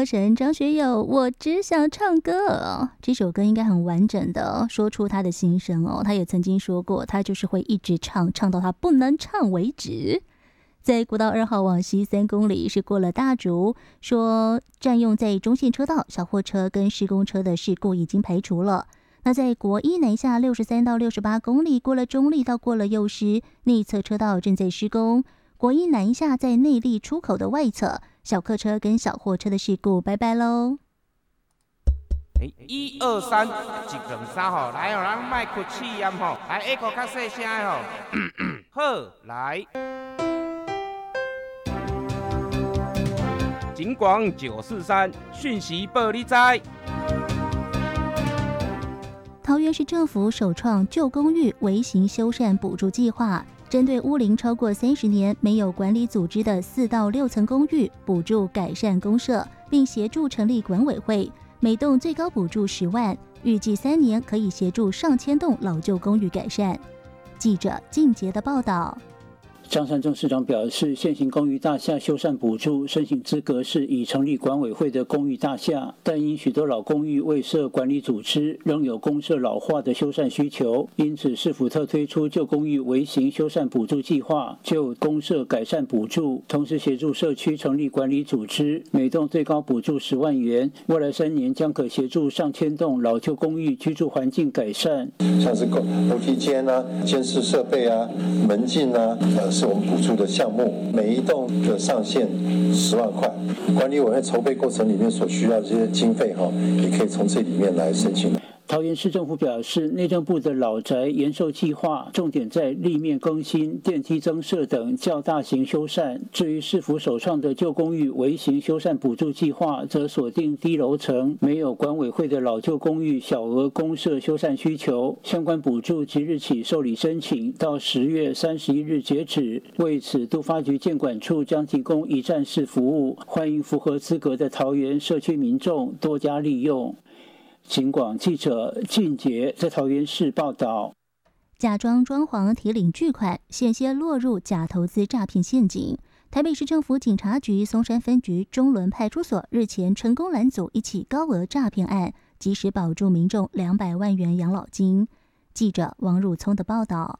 神张学友，我只想唱歌。这首歌应该很完整的说出他的心声哦。他也曾经说过，他就是会一直唱，唱到他不能唱为止。在国道2号往西3公里是过了大竹，说占用在中线车道小货车跟施工车的事故已经排除了。那在国一南下63到68公里，过了中立到过了幼师，内侧车道正在施工。国一南下在内坜出口的外侧，小客车跟小货车的事故拜拜喽。 1、2、3，1、2、3吼，来哦，咱卖哭气音吼，来下个较细声的吼，好，来。警广943讯息报你知。 桃园市政府首创旧公寓微型修缮补助计划，针对屋龄超过30年没有管理组织的4到6层公寓，补助改善公设，并协助成立管委会，每栋最高补助10万，预计3年可以协助上千栋老旧公寓改善。记者靳杰的报道。 张善政市长表示，现行公寓大厦修缮补助申请资格是已成立管委会的公寓大厦，但因许多老公寓未设管理组织，仍有公设老化的修缮需求，因此市府特推出旧公寓微型修缮补助计划，就公设改善补助，同时协助社区成立管理组织，每栋最高补助10万元，未来3年将可协助上千栋老旧公寓居住环境改善， 像是楼梯间啊、监视设备啊、门禁啊，是我们补助的项目，每一栋的上限10万块。管理委员会筹备过程里面所需要的这些经费也可以从这里面来申请。 桃园市政府表示，内政部的老宅延寿计划重点在立面更新、电梯增设等较大型修缮。至于市府首创的旧公寓微型修缮补助计划，则锁定低楼层没有管委会的老旧公寓小额公设修缮需求。相关补助即日起受理申请，到10月31日截止。为此，都发局建管处将提供一站式服务，欢迎符合资格的桃园社区民众多加利用。警广记者靳杰在桃园市报道。 假装装潢提领巨款，险些落入假投资诈骗陷阱。台北市政府警察局松山分局中仑派出所日前成功拦阻一起高额诈骗案，及时保住民众200万元养老金。记者王汝聪的报道。